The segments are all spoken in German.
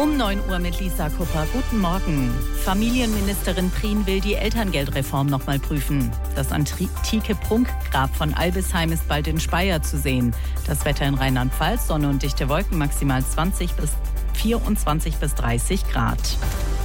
Um 9 Uhr mit Lisa Kupper. Guten Morgen. Familienministerin Prien will die Elterngeldreform noch mal prüfen. Das antike Prunkgrab von Albisheim ist bald in Speyer zu sehen. Das Wetter in Rheinland-Pfalz, Sonne und dichte Wolken, maximal 24 bis 30 Grad.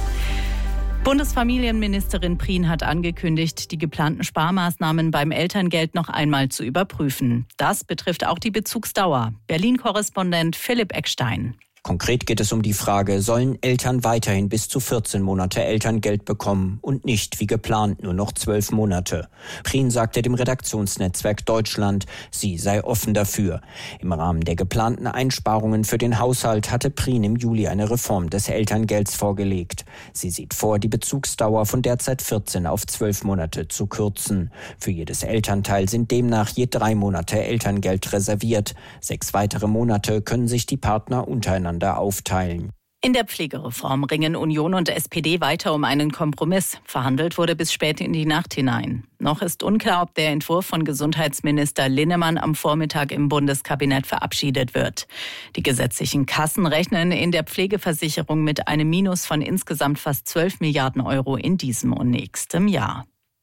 Bundesfamilienministerin Prien hat angekündigt, die geplanten Sparmaßnahmen beim Elterngeld noch einmal zu überprüfen. Das betrifft auch die Bezugsdauer. Berlin-Korrespondent Philipp Eckstein. Konkret geht es um die Frage, sollen Eltern weiterhin bis zu 14 Monate Elterngeld bekommen und nicht wie geplant nur noch 12 Monate. Prien sagte dem Redaktionsnetzwerk Deutschland, sie sei offen dafür. Im Rahmen der geplanten Einsparungen für den Haushalt hatte Prien im Juli eine Reform des Elterngelds vorgelegt. Sie sieht vor, die Bezugsdauer von derzeit 14 auf 12 Monate zu kürzen. Für jedes Elternteil sind demnach je 3 Monate Elterngeld reserviert. 6 weitere Monate können sich die Partner untereinander aufteilen. In der Pflegereform ringen Union und SPD weiter um einen Kompromiss. Verhandelt wurde bis spät in die Nacht hinein. Noch ist unklar, ob der Entwurf von Gesundheitsminister Linnemann am Vormittag im Bundeskabinett verabschiedet wird. Die gesetzlichen Kassen rechnen in der Pflegeversicherung mit einem Minus von insgesamt fast 12 Milliarden Euro in diesem und nächstem Jahr.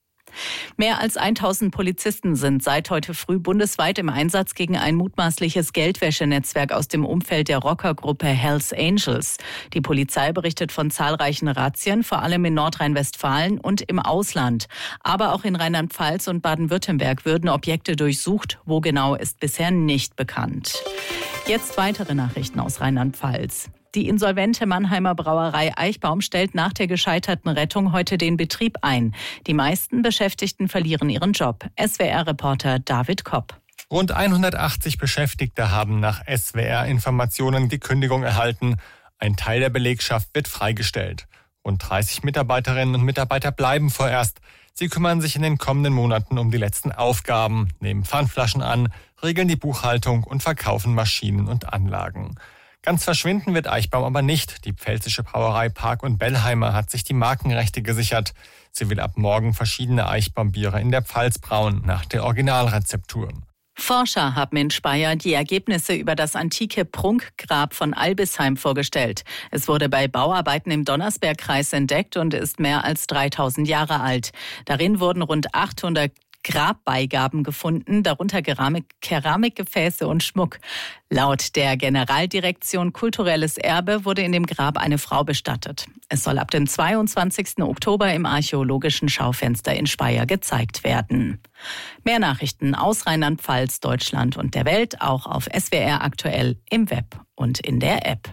Mehr als 1000 Polizisten sind seit heute früh bundesweit im Einsatz gegen ein mutmaßliches Geldwäschenetzwerk aus dem Umfeld der Rockergruppe Hells Angels. Die Polizei berichtet von zahlreichen Razzien, vor allem in Nordrhein-Westfalen und im Ausland. Aber auch in Rheinland-Pfalz und Baden-Württemberg würden Objekte durchsucht. Wo genau, ist bisher nicht bekannt. Jetzt weitere Nachrichten aus Rheinland-Pfalz. Die insolvente Mannheimer Brauerei Eichbaum stellt nach der gescheiterten Rettung heute den Betrieb ein. Die meisten Beschäftigten verlieren ihren Job. SWR-Reporter David Kopp. Rund 180 Beschäftigte haben nach SWR-Informationen die Kündigung erhalten. Ein Teil der Belegschaft wird freigestellt. Rund 30 Mitarbeiterinnen und Mitarbeiter bleiben vorerst. Sie kümmern sich in den kommenden Monaten um die letzten Aufgaben, nehmen Pfandflaschen an, regeln die Buchhaltung und verkaufen Maschinen und Anlagen. Ganz verschwinden wird Eichbaum aber nicht. Die pfälzische Brauerei Park und Bellheimer hat sich die Markenrechte gesichert. Sie will ab morgen verschiedene Eichbaumbiere in der Pfalz brauen, nach der Originalrezeptur. Forscher haben in Speyer die Ergebnisse über das antike Prunkgrab von Albisheim vorgestellt. Es wurde bei Bauarbeiten im Donnersbergkreis entdeckt und ist mehr als 3000 Jahre alt. Darin wurden rund 800 Grabbeigaben gefunden, darunter Keramikgefäße und Schmuck. Laut der Generaldirektion Kulturelles Erbe wurde in dem Grab eine Frau bestattet. Es soll ab dem 22. Oktober im archäologischen Schaufenster in Speyer gezeigt werden. Mehr Nachrichten aus Rheinland-Pfalz, Deutschland und der Welt auch auf SWR aktuell im Web und in der App.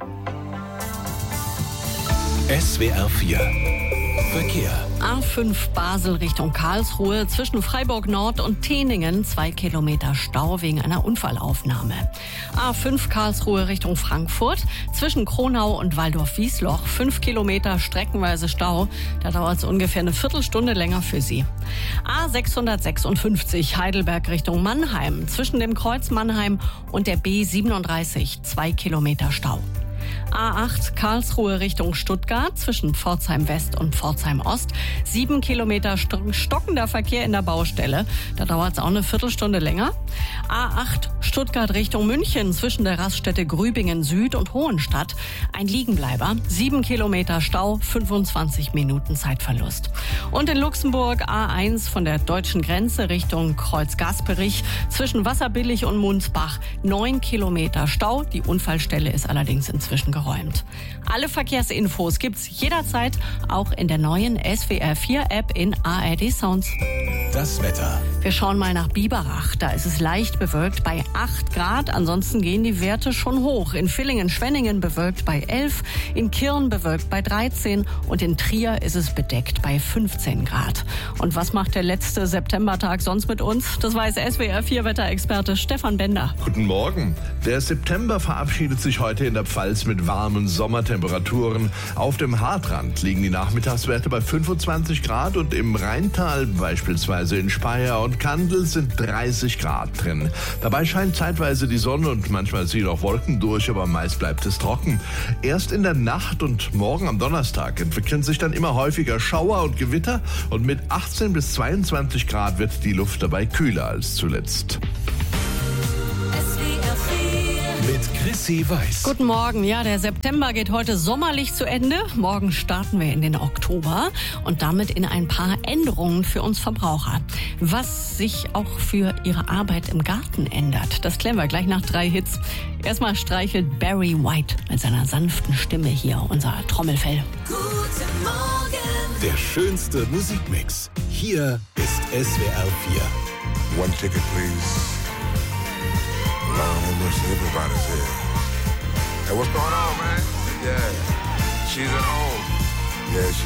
SWR 4 Verkehr. A5 Basel Richtung Karlsruhe, zwischen Freiburg Nord und Teningen 2 Kilometer Stau wegen einer Unfallaufnahme. A5 Karlsruhe Richtung Frankfurt, zwischen Kronau und Waldorf-Wiesloch 5 Kilometer streckenweise Stau. Da dauert es ungefähr eine Viertelstunde länger für Sie. A656 Heidelberg Richtung Mannheim, zwischen dem Kreuz Mannheim und der B37 2 Kilometer Stau. A8 Karlsruhe Richtung Stuttgart, zwischen Pforzheim West und Pforzheim Ost 7 Kilometer stockender Verkehr in der Baustelle. Da dauert es auch eine Viertelstunde länger. A8 Stuttgart Richtung München, zwischen der Raststätte Grübingen Süd und Hohenstadt ein Liegenbleiber. 7 Kilometer Stau, 25 Minuten Zeitverlust. Und in Luxemburg A1 von der deutschen Grenze Richtung Kreuz Gasperich, zwischen Wasserbillig und Munsbach 9 Kilometer Stau. Die Unfallstelle ist allerdings inzwischen geräumt. Alle Verkehrsinfos gibt's jederzeit auch in der neuen SWR 4 App in ARD Sounds. Das Wetter. Wir schauen mal nach Biberach. Da ist es leicht bewölkt bei 8 Grad. Ansonsten gehen die Werte schon hoch. In Villingen-Schwenningen bewölkt bei 11, in Kirn bewölkt bei 13 und in Trier ist es bedeckt bei 15 Grad. Und was macht der letzte Septembertag sonst mit uns? Das weiß SWR 4 Wetterexperte Stefan Bender. Guten Morgen. Der September verabschiedet sich heute in der Pfalz mit warmen Sommertemperaturen. Auf dem Haardrand liegen die Nachmittagswerte bei 25 Grad und im Rheintal, beispielsweise in Speyer und Kandel, sind 30 Grad drin. Dabei scheint zeitweise die Sonne und manchmal ziehen auch Wolken durch, aber meist bleibt es trocken. Erst in der Nacht und morgen am Donnerstag entwickeln sich dann immer häufiger Schauer und Gewitter und mit 18 bis 22 Grad wird die Luft dabei kühler als zuletzt. Mit Chrissy Weiß. Guten Morgen. Ja, der September geht heute sommerlich zu Ende. Morgen starten wir in den Oktober und damit in ein paar Änderungen für uns Verbraucher. Was sich auch für Ihre Arbeit im Garten ändert, das klären wir gleich nach 3 Hits. Erstmal streichelt Barry White mit seiner sanften Stimme hier unser Trommelfell. Guten Morgen. Der schönste Musikmix. Hier ist SWR 4. One ticket, please. Lord have mercy, everybody's here. Hey, what's going on, man? Yeah, she's at home. Yeah,